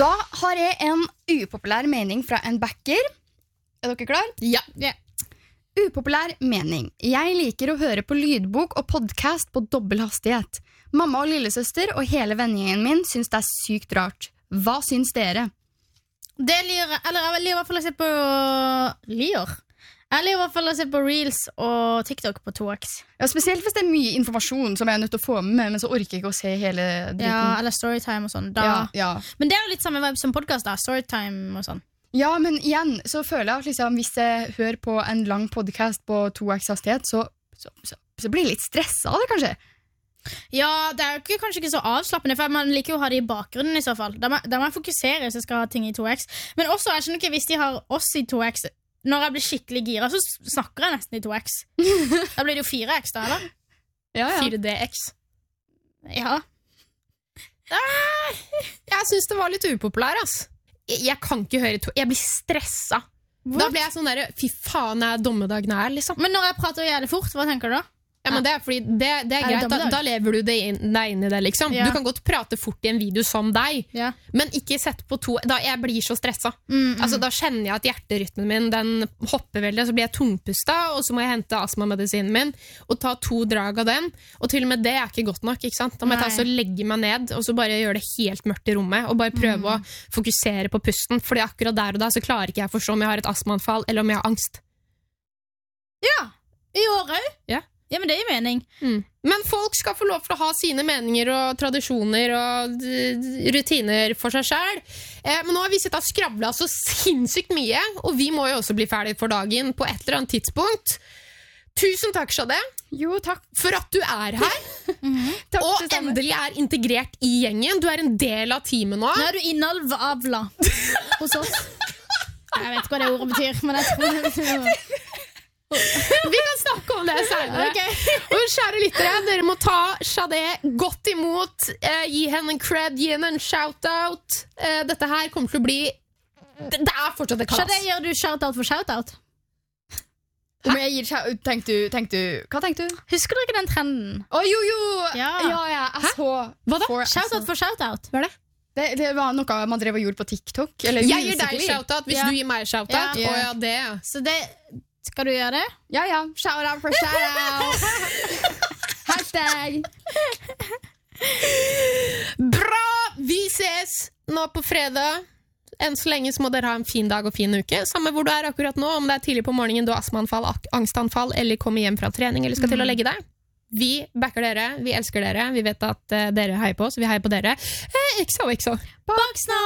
Da har jeg en upopulær mening fra en backer. Er dere klar? Ja. Upopulær mening. Jeg liker å høre på lydbok og podcast på dobbel hastighet. Mamma og lillesøster og hele vennegjengen min syns det er sykt rart. Hva syns dere? Jeg liker i hvert fall å se på Lier. Jeg liker i hvert fall å se på Reels og TikTok på 2x. Ja, spesielt hvis det er mye informasjon som jeg er nødt til å få med, men så orker jeg ikke å se hele dritten. Ja, eller Storytime og sånn. Ja. Men det er jo litt samme vibe som podcast da, Storytime og sånn. Ja, men igjen så føler jeg at liksom, hvis jeg hører på en lang podcast på 2x hastighet, så blir jeg litt stresset av det, kanskje. Ja, det er jo kanskje ikke så avslappende, for man liker jo å ha det i bakgrunnen i så fall. Da må jeg fokusere hvis jeg skal ha ting i 2x. Men også, jeg skjønner ikke, hvis de har oss i 2x, når jeg blir skikkelig gira, så snakker jeg nesten i 2x. Da blir det jo 4x da, eller? Ja. 4DX. Ja. Jeg synes det var litt upopulær, ass. Jeg kan ikke høre to. Jeg blir stresset. Da blir jeg sånn der, fy faen, er dommedag nær, liksom. Men når jeg prater jævlig fort, hva tenker du da? Ja, men det er fordi det er greit, da lever du deg inn i det, liksom. Ja. Du kan godt prate fort i en video som deg, men ikke sett på to. Da jeg blir så stresset. Altså, da kjenner jeg at hjerterytmen min, den hopper veldig, så blir jeg tungpusta, og så må jeg hente astmamedisinen min, og ta 2 drag av den, og til og med det er ikke godt nok, ikke sant? Da må jeg ta og legge meg ned, og så bare gjøre det helt mørkt i rommet, og bare prøve å fokusere på pusten, fordi akkurat der og da, så klarer ikke jeg å forstå om jeg har et astmaanfall, eller om jeg har angst. Ja, i året. Ja, men det gir mening. Men folk skal få lov til å ha sine meninger og tradisjoner og rutiner for seg selv. Men nå har vi sittet og skravlet så sinnssykt mye, og vi må jo også bli ferdig for dagen på et eller annet tidspunkt. Tusen takk, Shade. Jo, takk. For at du er her. Takk, og endelig er integrert i gjengen. Du er en del av teamet nå. Nå er du innavla hos oss. Jeg vet ikke hva det ordet betyr, men jeg tror det betyr... Vi kan snakke om det senere. Og kjære lyttere, dere må ta Shade godt imot, gi henne en cred, gi henne en shoutout. Dette her kommer til å bli... Det er fortsatt et kalas. Shade, gjør du shoutout for shoutout? Om jeg gir tenkte du? Hva tenkte du? Husker dere ikke den trenden? Jo. Ja. Hva da? Shoutout for shoutout. Hva er det? Det var noe man drev og gjorde på TikTok. Eller jeg gir deg shoutout hvis du gir meg shoutout. Ja. Det. Så det... Skal du gjøre det? Ja. Shoutout for shoutout. Hashtag. Bra! Vi ses nå på fredag. Enn så lenge så må dere ha en fin dag og fin uke. Samme hvor du er akkurat nå, om det er tidlig på morgenen, du har astmaanfall, angstanfall, eller kommer hjem fra trening, eller skal til å legge deg. Vi backer dere, vi elsker dere, vi vet at dere heier på oss, vi heier på dere. XOXO. Baksnakk!